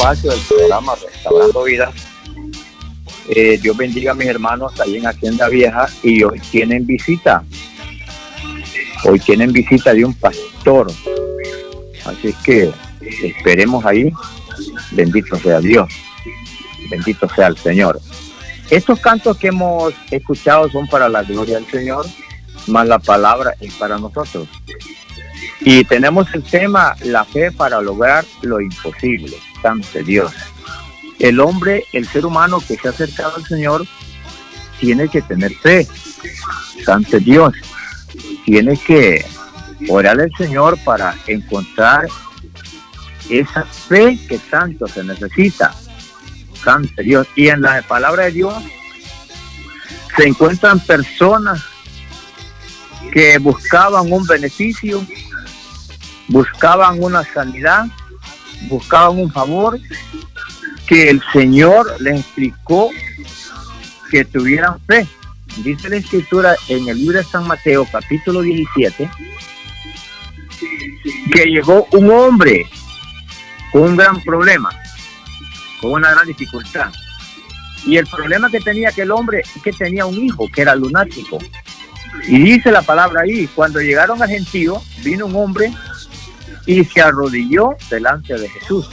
espacio del programa Restaurando Vidas. Dios bendiga a mis hermanos ahí en Hacienda Vieja, y hoy tienen visita. Hoy tienen visita de un pastor. Así es que esperemos ahí. Bendito sea Dios. Bendito sea el Señor. Estos cantos que hemos escuchado son para la gloria del Señor, más la palabra es para nosotros. Y tenemos el tema, la fe para lograr lo imposible. Santo Dios. El hombre, el ser humano que se ha acercado al Señor, tiene que tener fe. Santo Dios. Tiene que orar al Señor para encontrar esa fe que tanto se necesita. Santo Dios. Y en la palabra de Dios se encuentran personas que buscaban un beneficio, buscaban una sanidad, buscaban un favor, que el Señor les explicó que tuvieran fe. Dice la Escritura en el libro de San Mateo, capítulo 17, que llegó un hombre con un gran problema, con una gran dificultad. Y el problema que tenía aquel hombre es que tenía un hijo que era lunático. Y dice la palabra ahí, cuando llegaron al gentío, vino un hombre y se arrodilló delante de Jesús.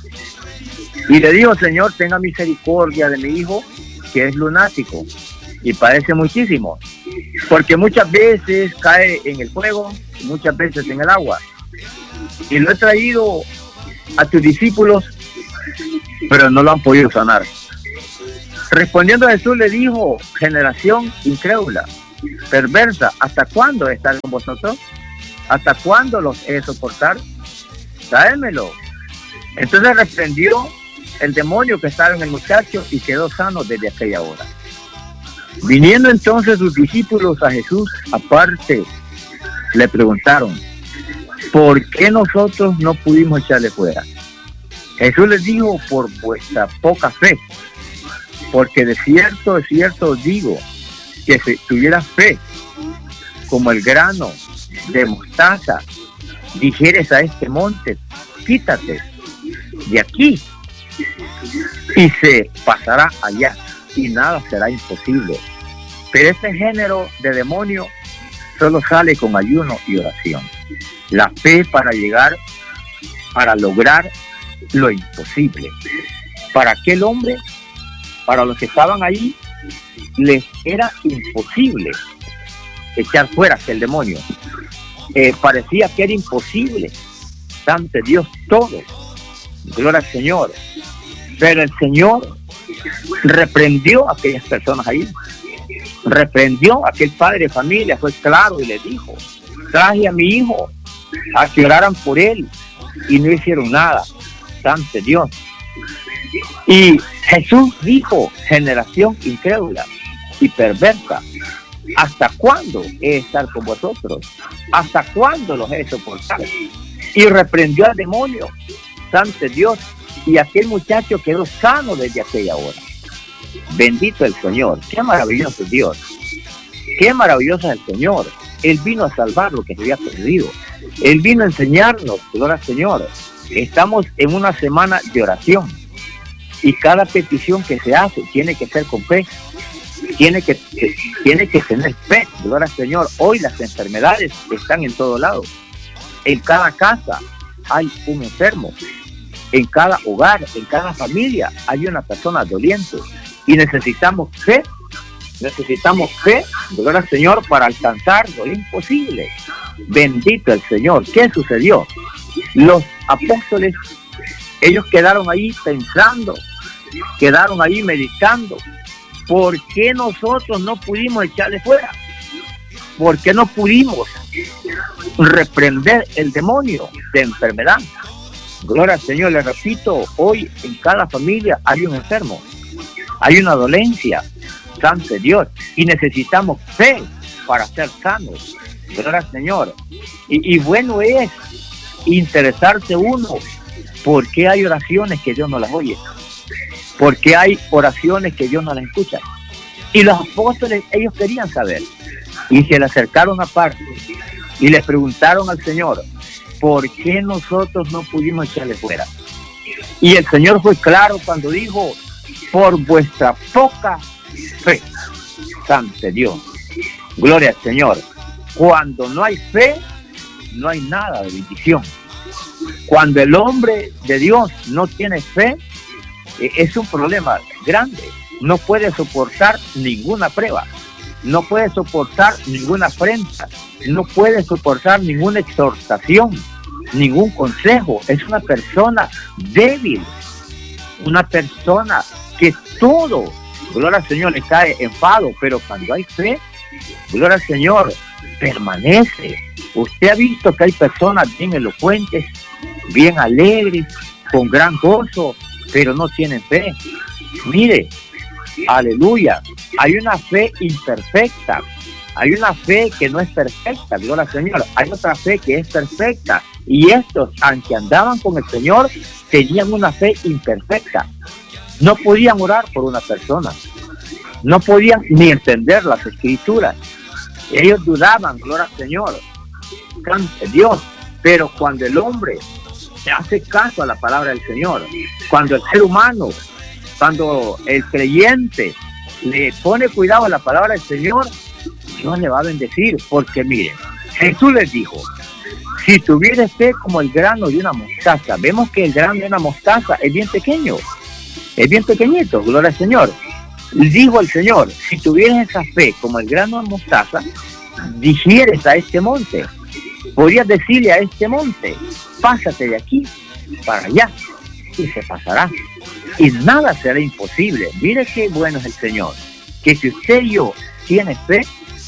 Y le dijo: Señor, tenga misericordia de mi hijo, que es lunático y padece muchísimo, porque muchas veces cae en el fuego, muchas veces en el agua. Y lo he traído a tus discípulos, pero no lo han podido sanar. Respondiendo Jesús le dijo: generación incrédula, perversa, ¿hasta cuándo estar con vosotros? ¿Hasta cuándo los he de soportar? Tráemelo. Entonces reprendió el demonio que estaba en el muchacho y quedó sano desde aquella hora. Viniendo entonces sus discípulos a Jesús aparte, le preguntaron: ¿por qué nosotros no pudimos echarle fuera? Jesús les dijo: por vuestra poca fe, porque de cierto os digo, que si tuvieras fe como el grano de mostaza, dijeres a este monte: quítate de aquí y se pasará allá, y nada será imposible. Pero este género de demonio solo sale con ayuno y oración. La fe para lograr lo imposible. Para aquel hombre, para los que estaban ahí, les era imposible echar fuera aquel demonio. Parecía que era imposible. Santo Dios, todo. Gloria al Señor. Pero el Señor reprendió a aquellas personas ahí. Reprendió a aquel padre de familia, fue claro y le dijo: traje a mi hijo a que oraran por él y no hicieron nada. Santo Dios. Y Jesús dijo: generación incrédula y perversa, ¿hasta cuándo he de estar con vosotros? ¿Hasta cuándo los he de soportar? Y reprendió al demonio. Santo Dios. Y aquel muchacho quedó sano desde aquella hora. Bendito el Señor. Qué maravilloso es Dios. Qué maravilloso es el Señor. Él vino a salvar lo que se había perdido. Él vino a enseñarnos, gloria al Señor. Estamos en una semana de oración. Y cada petición que se hace tiene que ser con fe. Tiene que tener fe, gloria al Señor. Hoy las enfermedades están en todo lado. En cada casa hay un enfermo. En cada hogar, en cada familia hay una persona doliente. Y necesitamos fe, gloria al Señor, para alcanzar lo imposible. Bendito el Señor. ¿Qué sucedió? Los apóstoles, ellos quedaron ahí pensando, quedaron ahí meditando. ¿Por qué nosotros no pudimos echarle fuera? ¿Por qué no pudimos reprender el demonio de enfermedad? Gloria al Señor. Les repito, hoy en cada familia hay un enfermo, hay una dolencia. Santo Dios. Y necesitamos fe para ser sanos. Gloria al Señor. Y bueno es interesarse uno, porque hay oraciones que Dios no las oye, porque hay oraciones que Dios no las escucha. Y los apóstoles, ellos querían saber, y se le acercaron aparte y le preguntaron al Señor: ¿por qué nosotros no pudimos echarle fuera? Y el Señor fue claro cuando dijo, por vuestra poca fe. Santo Dios. Gloria al Señor. Cuando no hay fe, no hay nada de bendición. Cuando el hombre de Dios no tiene fe, es un problema grande. No puede soportar ninguna prueba, no puede soportar ninguna afrenta, no puede soportar ninguna exhortación, ningún consejo. Es una persona débil, una persona que todo, gloria al Señor, le cae enfado, pero cuando hay fe, gloria al Señor, permanece. Usted ha visto que hay personas bien elocuentes, bien alegres, con gran gozo, pero no tienen fe. Mire, aleluya, hay una fe imperfecta, hay una fe que no es perfecta, gloria al Señor, hay otra fe que es perfecta, y estos, aunque andaban con el Señor, tenían una fe imperfecta. No podían orar por una persona, no podían ni entender las escrituras, ellos dudaban, gloria al Señor, cante Dios. Pero cuando el hombre hace caso a la palabra del Señor, cuando el ser humano, cuando el creyente le pone cuidado a la palabra del Señor, Dios le va a bendecir. Porque miren, Jesús les dijo, si tuvieres fe como el grano de una mostaza, vemos que el grano de una mostaza es bien pequeño, es bien pequeñito, gloria al Señor. Dijo el Señor, si tuvieras esa fe como el grano de mostaza, digieres a este monte, podrías decirle a este monte, pásate de aquí para allá, y se pasará, y nada será imposible. Mire qué bueno es el Señor, que si usted y yo tiene fe,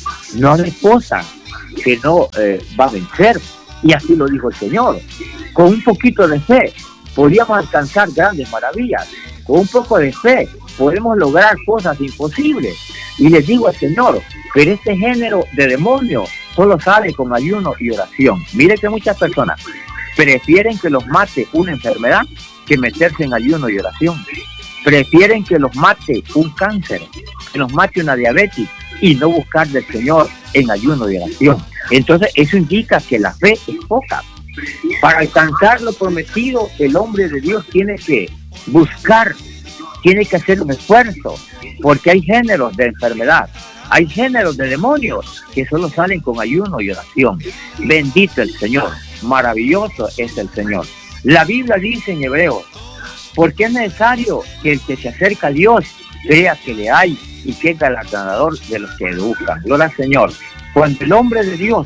no hay cosa que no va a vencer. Y así lo dijo el Señor. Con un poquito de fe podríamos alcanzar grandes maravillas. Con un poco de fe podemos lograr cosas imposibles. Y les digo al Señor, pero este género de demonio solo sale con ayuno y oración. Mire que muchas personas prefieren que los mate una enfermedad que meterse en ayuno y oración. Prefieren que los mate un cáncer, que los mate una diabetes, y no buscar del Señor en ayuno y oración. Entonces eso indica que la fe es poca. Para alcanzar lo prometido, el hombre de Dios tiene que buscar, tiene que hacer un esfuerzo, porque hay géneros de enfermedad, hay géneros de demonios que solo salen con ayuno y oración. Bendito el Señor, maravilloso es el Señor. La Biblia dice en Hebreos, porque es necesario que el que se acerca a Dios crea que le hay y que es galardonador de los que le buscan. Gloria al Señor. Cuando el hombre de Dios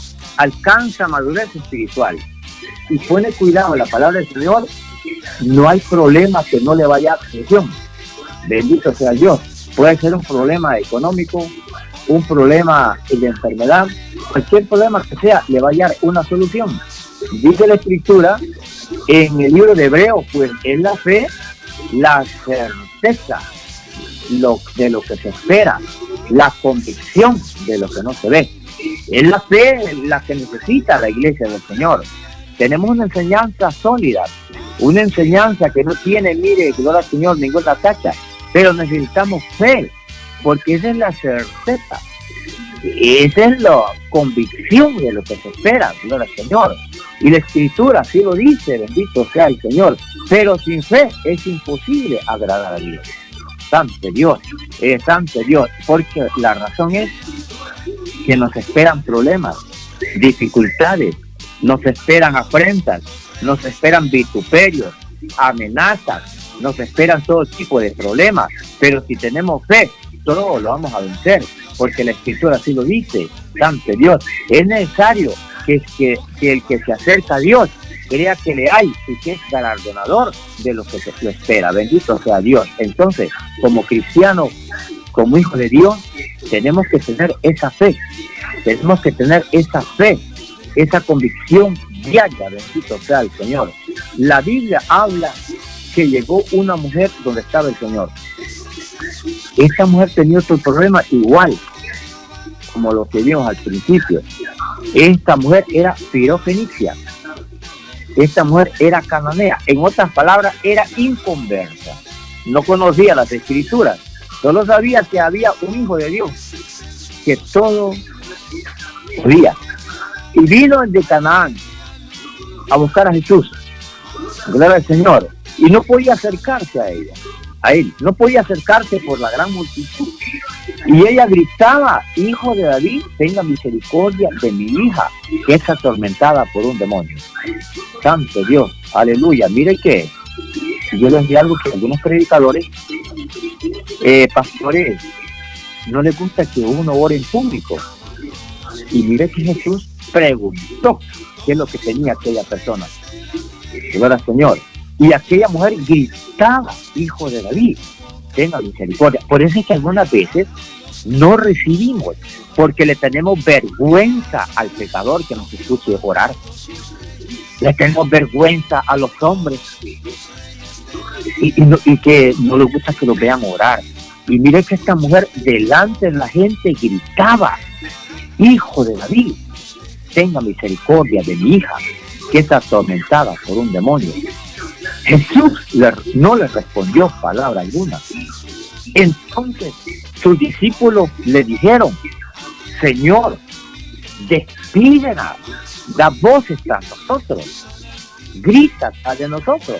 alcanza madurez espiritual y pone cuidado a la palabra del Señor, no hay problema que no le vaya a atención. Bendito sea Dios. Puede ser un problema económico, un problema de enfermedad, cualquier problema que sea, le va a hallar una solución. Dice la Escritura en el libro de Hebreos, pues es la fe, la certeza de lo que se espera, la convicción de lo que no se ve. Es la fe la que necesita la iglesia del Señor. Tenemos una enseñanza sólida, una enseñanza que no tiene, mire, gloria al Señor, ninguna tacha, pero necesitamos fe, porque esa es la certeza, esa es la convicción de lo que se espera, gloria al Señor. Y la Escritura así lo dice, bendito sea el Señor, pero sin fe es imposible agradar a Dios. Santo Dios, porque la razón es que nos esperan problemas, dificultades, nos esperan afrentas, nos esperan vituperios, amenazas, nos esperan todo tipo de problemas, pero si tenemos fe, todo lo vamos a vencer, porque la Escritura así lo dice. Santo Dios, es necesario que el que se acerca a Dios crea que le hay y que es galardonador de lo que se lo espera. Bendito sea Dios. Entonces, como cristianos, como hijos de Dios, tenemos que tener esa fe, esa convicción diaria. Bendito sea el Señor. La Biblia habla que llegó una mujer donde estaba el Señor. Esta mujer tenía otro problema igual como lo que vimos al principio. Esta mujer era sirofenicia. Esta mujer era cananea. En otras palabras, era inconversa. No conocía las Escrituras. Solo sabía que había un hijo de Dios que todo podía. Y vino de Canaán a buscar a Jesús. Gloria al Señor. y no podía acercarse a él, no podía acercarse por la gran multitud. Y ella gritaba: Hijo de David, tenga misericordia de mi hija, que es atormentada por un demonio. Santo Dios, aleluya. Mire que yo les di algo que algunos predicadores, pastores, no les gusta que uno ore en público. Y mire que Jesús preguntó qué es lo que tenía aquella persona. Gloria al Señor. Y aquella mujer gritaba: Hijo de David, tenga misericordia. Por eso es que algunas veces no recibimos, porque le tenemos vergüenza al pecador que nos escuche orar. Le tenemos vergüenza a los hombres y que no les gusta que los vean orar. Y mire que esta mujer delante de la gente gritaba: Hijo de David, tenga misericordia de mi hija, que está atormentada por un demonio. Jesús no le respondió palabra alguna. Entonces sus discípulos le dijeron: Señor, despídela, la voz está en nosotros, grita de nosotros.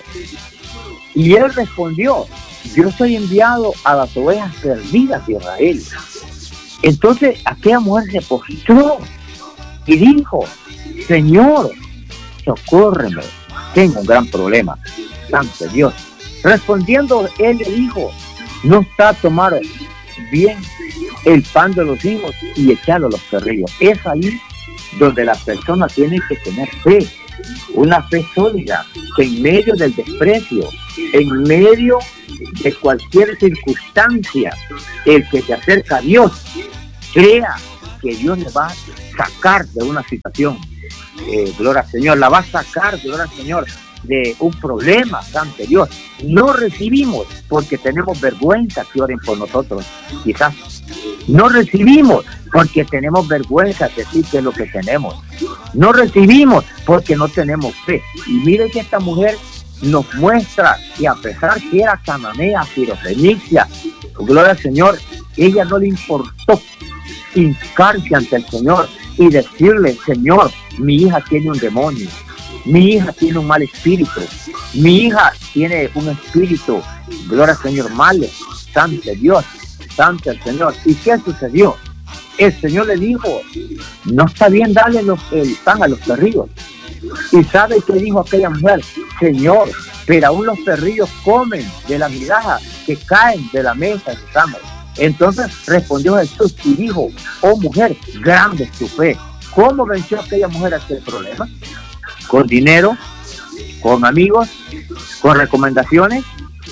Y él respondió: yo soy enviado a las ovejas perdidas de Israel. Entonces aquella mujer se postró y dijo: Señor, socórreme, tengo un gran problema. Santo Dios. Respondiendo él le dijo: no está a tomar bien el pan de los hijos y echarlo a los perrillos. Es ahí donde la persona tiene que tener fe, una fe sólida, que en medio del desprecio, en medio de cualquier circunstancia, el que se acerca a Dios crea que Dios le va a sacar de una situación, gloria al Señor, la va a sacar, gloria al Señor, de un problema. Santo Dios. No recibimos porque tenemos vergüenza que oren por nosotros, quizás. No recibimos porque tenemos vergüenza de decir que es lo que tenemos. No recibimos porque no tenemos fe. Y mire que esta mujer nos muestra que a pesar que era cananea, sirofenicia, gloria al Señor, ella no le importó hincarse ante el Señor y decirle: Señor, mi hija tiene un demonio, mi hija tiene un mal espíritu, mi hija tiene un espíritu, gloria al Señor, malo. Santo Dios, santo el Señor. ¿Y qué sucedió? El Señor le dijo: no está bien darle el pan a los perrillos. ¿Y sabe qué dijo aquella mujer? Señor, pero aún los perrillos comen de las migajas que caen de la mesa de sus amos. Entonces respondió Jesús y dijo: oh mujer, grande es tu fe. ¿Cómo venció aquella mujer aquel problema? Con dinero, con amigos, con recomendaciones.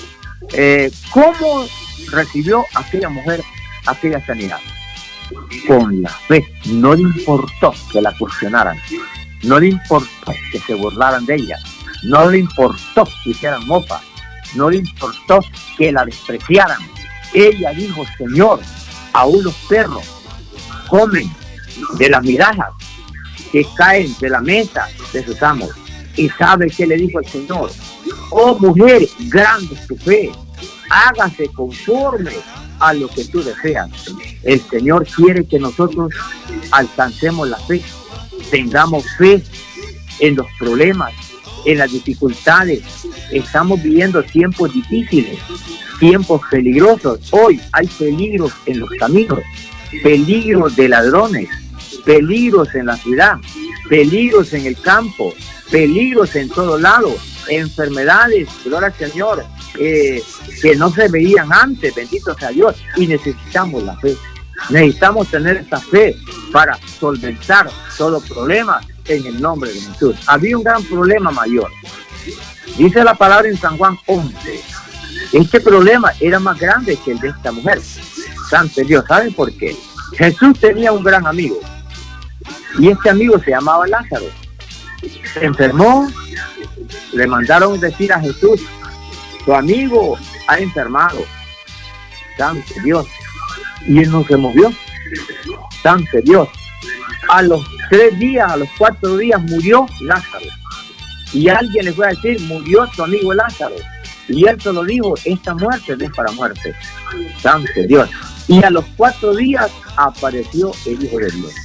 ¿Cómo recibió aquella mujer aquella sanidad? Con la fe. No le importó que la cuestionaran, no le importó que se burlaran de ella, no le importó que hicieran mofa, no le importó que la despreciaran. Ella dijo: Señor, aún los perros comen de las migajas que caen de la mesa de sus amos. ¿Y sabe qué le dijo el Señor? Oh mujer, grande es tu fe, hágase conforme a lo que tú deseas. El Señor quiere que nosotros alcancemos la fe, tengamos fe en los problemas, en las dificultades. Estamos viviendo tiempos difíciles, tiempos peligrosos. Hoy hay peligros en los caminos, peligros de ladrones, peligros en la ciudad, peligros en el campo, peligros en todos lados, enfermedades, gloria al Señor, que no se veían antes, bendito sea Dios. Y necesitamos la fe, necesitamos tener esa fe para solventar todo problema en el nombre de Jesús. Había un gran problema mayor, dice la palabra en San Juan 11. Este problema era más grande que el de esta mujer. Santo Dios. ¿Saben por qué? Jesús tenía un gran amigo, y este amigo se llamaba Lázaro. Se enfermó, le mandaron decir a Jesús: tu amigo ha enfermado. Santo Dios. Y él no se movió. Santo Dios. A los 3 días, a los 4 días murió Lázaro. Y alguien le fue a decir: murió tu amigo Lázaro. Y él solo dijo: esta muerte no es para muerte. Santo Dios. Y a los 4 días apareció el Hijo de Dios.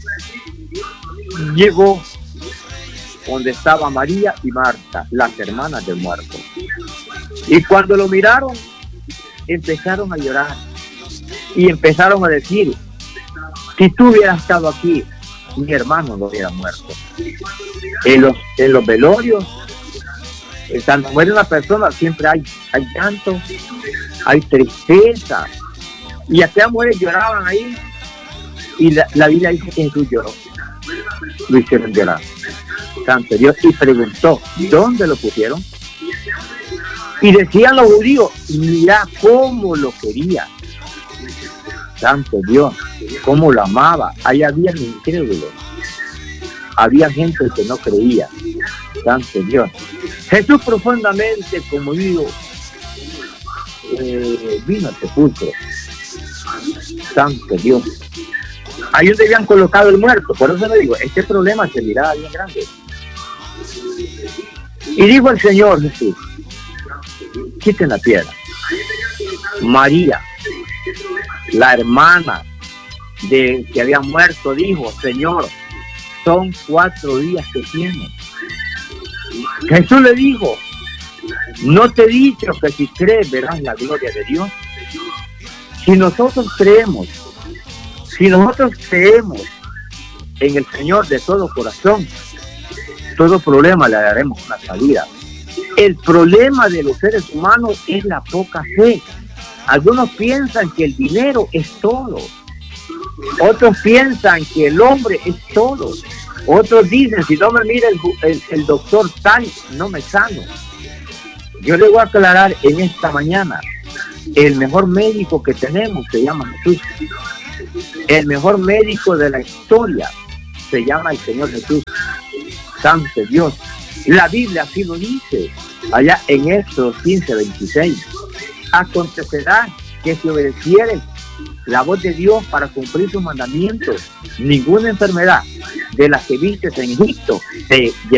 Llegó donde estaba María y Marta, las hermanas del muerto. Y cuando lo miraron, empezaron a llorar y empezaron a decir: si tú hubieras estado aquí, mi hermano no hubiera muerto. En los velorios, cuando muere una persona, siempre hay llanto, hay tristeza. Y aquellas mujeres lloraban ahí, y la Biblia dice que Jesús lloró. Lo hicieron llorar. Santo Dios. Y preguntó: ¿dónde lo pusieron? Y decían los judíos: mira cómo lo quería. Santo Dios, cómo lo amaba. Ahí había incrédulos, había gente que no creía. Santo Dios. Jesús profundamente conmovido vino al sepulcro. Santo Dios. Ahí donde habían colocado el muerto. Por eso le digo, este problema se miraba bien grande. Y dijo el Señor Jesús: quiten la piedra. María, la hermana de que había muerto, dijo: Señor, son 4 días que tiene. Jesús le dijo: ¿no te he dicho que si crees verás la gloria de Dios? Si nosotros creemos en el Señor de todo corazón, todo problema le daremos una salida. El problema de los seres humanos es la poca fe. Algunos piensan que el dinero es todo. Otros piensan que el hombre es todo. Otros dicen: si no me mira el doctor tal, no me sano. Yo le voy a aclarar en esta mañana: el mejor médico que tenemos se llama Jesús. El mejor médico de la historia se llama el Señor Jesús. Santo Dios. La Biblia así lo dice, allá en Éxodo 15:26. Acontecerá que si obedecieres la voz de Dios para cumplir sus mandamientos, ninguna enfermedad de las que viste en Egipto te